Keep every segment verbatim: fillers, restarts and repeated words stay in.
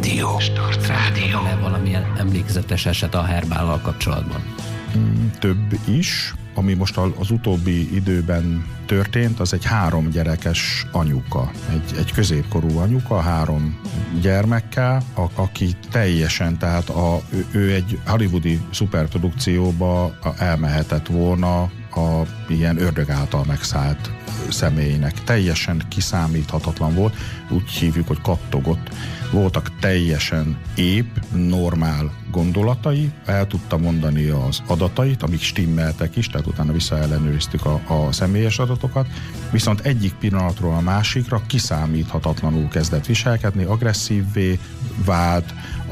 Startrádió. Startrádió. Van-e valamilyen emlékezetes eset a herbállal kapcsolatban? Több is. Ami most az utóbbi időben történt, az egy három gyerekes anyuka, egy, egy középkorú anyuka, három gyermekkel, a, aki teljesen, tehát a, ő, ő egy hollywoodi szuperprodukcióba elmehetett volna a ilyen ördög által megszállt személynek. Teljesen kiszámíthatatlan volt, úgy hívjuk, hogy kattogott. Voltak teljesen épp, normál gondolatai, el tudta mondani az adatait, amik stimmeltek is, tehát utána visszaellenőriztük a, a személyes adatokat, viszont egyik pillanatról a másikra kiszámíthatatlanul kezdett viselkedni, agresszívvé vált, a,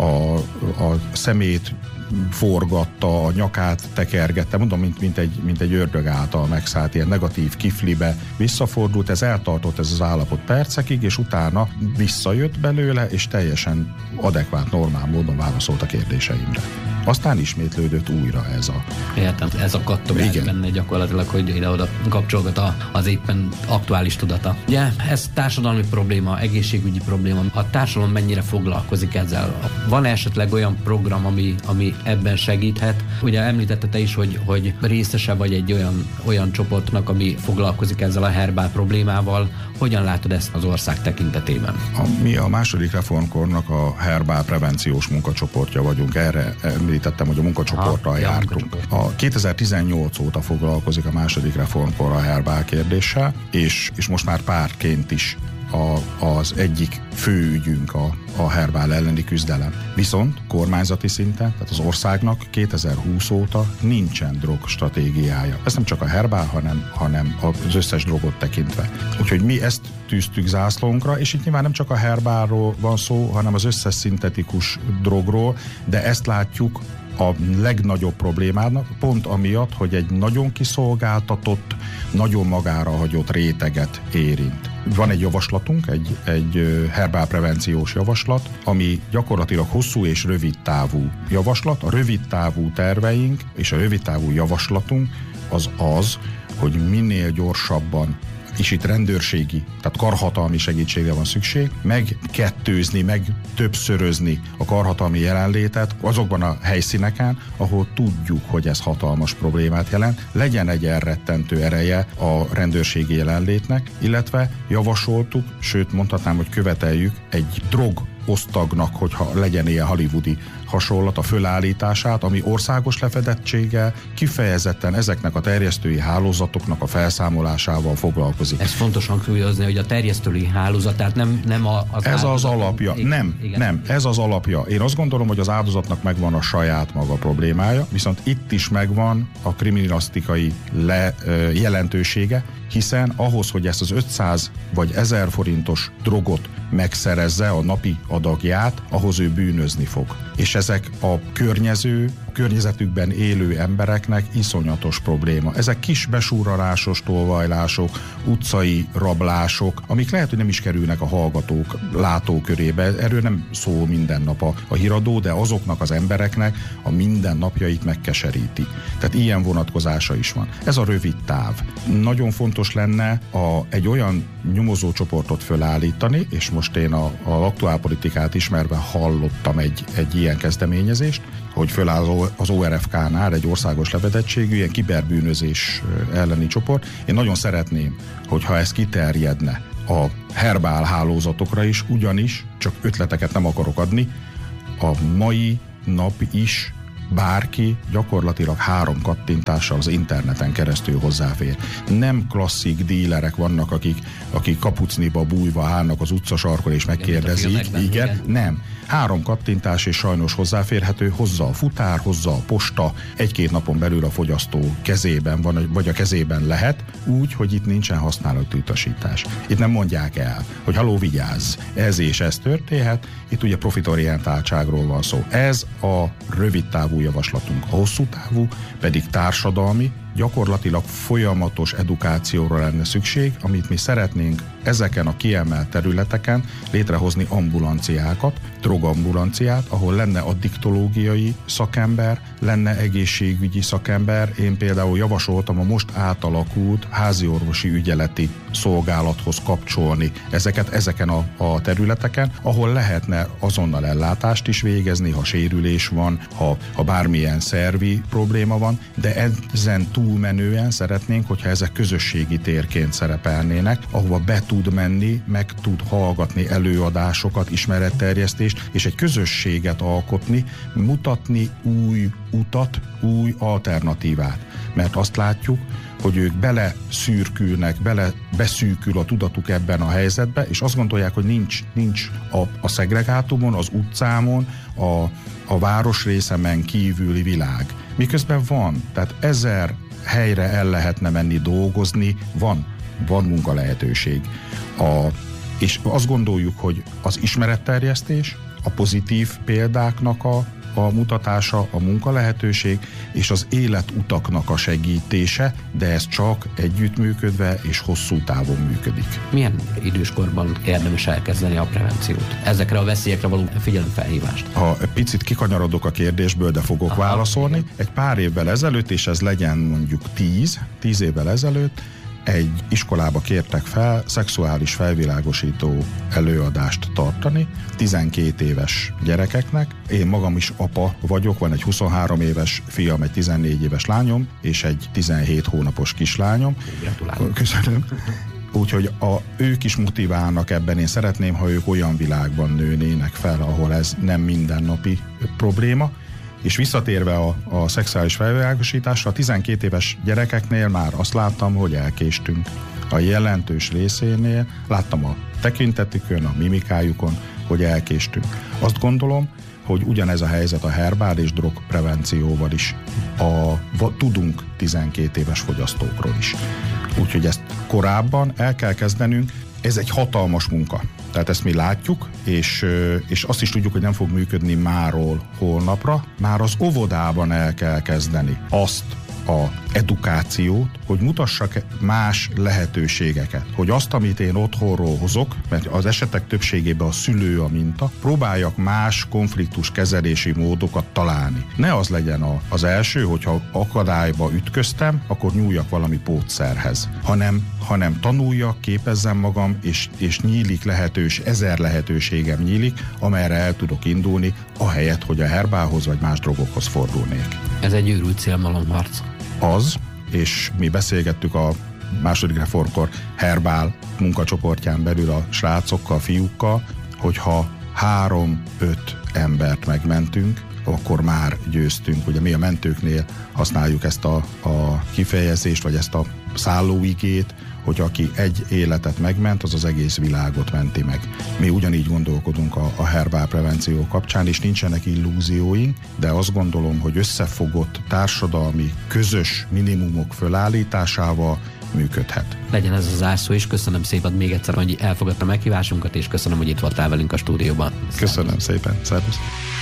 a szemét forgatta, a nyakát tekergette, mondom, mint, mint, egy, mint egy ördög által megszállt, ilyen negatív kiflibe visszafordult, ez eltartott ez az állapot percekig, és utána visszajött belőle, és teljesen adekvát, normál módon válaszolt a kérdéseimre. Aztán ismétlődött újra ez a... Értem, ez a kattogás benne gyakorlatilag, hogy ide-oda kapcsolgat az éppen aktuális tudata. Ugye, ez társadalmi probléma, egészségügyi probléma. A társadalom mennyire foglalkozik ezzel? Van esetleg olyan program, ami, ami ebben segíthet? Ugye említette te is, hogy, hogy részese vagy egy olyan, olyan csoportnak, ami foglalkozik ezzel a herbál problémával. Hogyan látod ezt az ország tekintetében? A, mi a második reformkornak a herbál prevenciós munkacsoportja vagyunk. Erre említettem, hogy a munkacsoporttal ha, jártunk. A kétezer-tizennyolc óta foglalkozik a második reformkor a herbál kérdéssel, és, és most már pártként is A, az egyik fő ügyünk a, a herbál elleni küzdelem. Viszont kormányzati szinten, tehát az országnak kétezer-húsz óta nincsen drogstratégiája. Ez nem csak a herbál, hanem, hanem az összes drogot tekintve. Úgyhogy mi ezt tűztük zászlónkra, és itt nyilván nem csak a herbálról van szó, hanem az összes szintetikus drogról, de ezt látjuk a legnagyobb problémának, pont amiatt, hogy egy nagyon kiszolgáltatott, nagyon magára hagyott réteget érint. Van egy javaslatunk, egy, egy herbálprevenciós javaslat, ami gyakorlatilag hosszú és rövid távú javaslat. A rövid távú terveink és a rövid távú javaslatunk az az, hogy minél gyorsabban, és itt rendőrségi, tehát karhatalmi segítségre van szükség, megkettőzni, meg többszörözni a karhatalmi jelenlétet azokban a helyszíneken, ahol tudjuk, hogy ez hatalmas problémát jelent, legyen egy elrettentő ereje a rendőrségi jelenlétnek, illetve javasoltuk, sőt mondhatnám, hogy követeljük egy drog osztagnak, hogyha legyen ilyen hollywoodi hasonlat, a fölállítását, ami országos lefedettséggel kifejezetten ezeknek a terjesztői hálózatoknak a felszámolásával foglalkozik. Ez fontos hangsúlyozni, hogy a terjesztői hálózat, tehát nem, nem a, az Ez az alapja. Igen, nem, igen. nem, ez az alapja. Én azt gondolom, hogy az áldozatnak megvan a saját maga problémája, viszont itt is megvan a kriminalisztikai le, jelentősége, hiszen ahhoz, hogy ezt az ötszáz vagy ezer forintos drogot megszerezze, a napi adagját, ahhoz ő bűnözni fog. És ezek a környező, környezetükben élő embereknek iszonyatos probléma. Ezek kis besúrarásos tolvajlások, utcai rablások, amik lehet, hogy nem is kerülnek a hallgatók látókörébe. Erről nem szól minden nap a, a híradó, de azoknak az embereknek a mindennapjait megkeseríti. Tehát ilyen vonatkozása is van. Ez a rövid táv. Nagyon fontos lenne a, egy olyan nyomozócsoportot fölállítani, és most én a, a aktuálpolitikát ismerve hallottam egy, egy ilyen kezdeményezést, hogy föláll az o er ef ká-nál egy országos levedettségű, ilyen kiberbűnözés elleni csoport. Én nagyon szeretném, hogyha ez kiterjedne a herbál hálózatokra is, ugyanis, csak ötleteket nem akarok adni, a mai nap is bárki gyakorlatilag három kattintással az interneten keresztül hozzáfér. Nem klasszik dílerek vannak, akik, akik kapucniba bújva állnak az utcasarkon és megkérdezik. Igen, igen, nem. Három kattintás és sajnos hozzáférhető, hozza a futár, hozza a posta, egy-két napon belül a fogyasztó kezében van, vagy a kezében lehet, úgy, hogy itt nincsen használati utasítás. Itt nem mondják el, hogy haló, vigyázz, ez és ez történhet, itt ugye profitorientáltságról van szó. Ez a rövid távú javaslatunk. A hosszú távú pedig társadalmi, gyakorlatilag folyamatos edukációra lenne szükség, amit mi szeretnénk ezeken a kiemelt területeken létrehozni ambulanciákat, drogambulanciát, ahol lenne addiktológiai szakember, lenne egészségügyi szakember. Én például javasoltam a most átalakult háziorvosi ügyeleti szolgálathoz kapcsolni ezeket ezeken a, a területeken, ahol lehetne azonnal ellátást is végezni, ha sérülés van, ha, ha bármilyen szervi probléma van, de ezen túlmenően szeretnénk, hogyha ezek közösségi térként szerepelnének, ahova be tud menni, meg tud hallgatni előadásokat, ismeretterjesztést, és egy közösséget alkotni, mutatni új utat, új alternatívát. Mert azt látjuk, hogy ők bele szürkülnek, bele beszűkül a tudatuk ebben a helyzetbe, és azt gondolják, hogy nincs, nincs a, a szegregátumon, az utcámon, a, a városrészemen kívüli világ. Miközben van, tehát ezer helyre el lehetne menni dolgozni, van, van munka lehetőség. A, és azt gondoljuk, hogy az ismeretterjesztés, a pozitív példáknak a a mutatása, a munkalehetőség és az életutaknak a segítése, de ez csak együttműködve és hosszú távon működik. Milyen időskorban érdemes elkezdeni a prevenciót? Ezekre a veszélyekre való figyelemfelhívást? Ha picit kikanyarodok a kérdésből, de fogok Aha, válaszolni. Igen. Egy pár évvel ezelőtt, és ez legyen mondjuk tíz, tíz évvel ezelőtt, egy iskolába kértek fel szexuális felvilágosító előadást tartani tizenkét éves gyerekeknek. Én magam is apa vagyok, van egy huszonhárom éves fiam, egy tizennégy éves lányom, és egy tizenhét hónapos kislányom. Gratulálok. Köszönöm. Úgyhogy a, ők is motiválnak ebben. Én szeretném, ha ők olyan világban nőnének fel, ahol ez nem mindennapi probléma. És visszatérve a, a szexuális felvilágosításra, a tizenkét éves gyerekeknél már azt láttam, hogy elkéstünk. A jelentős részénél láttam a tekintetükön, a mimikájukon, hogy elkéstünk. Azt gondolom, hogy ugyanez a helyzet a herbál és drogprevencióval is. A, tudunk tizenkét éves fogyasztókról is. Úgyhogy ezt korábban el kell kezdenünk. Ez egy hatalmas munka. Tehát ezt mi látjuk, és, és azt is tudjuk, hogy nem fog működni máról holnapra. Már az óvodában el kell kezdeni azt a edukációt, hogy mutassak más lehetőségeket. Hogy azt, amit én otthonról hozok, mert az esetek többségében a szülő a minta, próbáljak más konfliktus kezelési módokat találni. Ne az legyen a, az első, hogyha akadályba ütköztem, akkor nyúljak valami pótszerhez, hanem, hanem tanuljak, képezzem magam, és, és nyílik lehetős, ezer lehetőségem nyílik, amelyre el tudok indulni, ahelyett, hogy a herbához vagy más drogokhoz fordulnék. Ez egy őrült célmalomharc. Az, és mi beszélgettük a második reformkor herbál munkacsoportján belül a srácokkal, fiúkkal, hogyha három-öt embert megmentünk, akkor már győztünk. Ugye mi a mentőknél használjuk ezt a, a kifejezést, vagy ezt a szállóigét, hogy aki egy életet megment, az az egész világot menti meg. Mi ugyanígy gondolkodunk a, a herbál prevenció kapcsán, és nincsenek illúzióink, de azt gondolom, hogy összefogott társadalmi, közös minimumok fölállításával működhet. Legyen ez az zárszó is. Köszönöm szépen még egyszer, hogy elfogadta meghívásunkat, és köszönöm, hogy itt voltál velünk a stúdióban. Köszönöm szépen. Szervusz.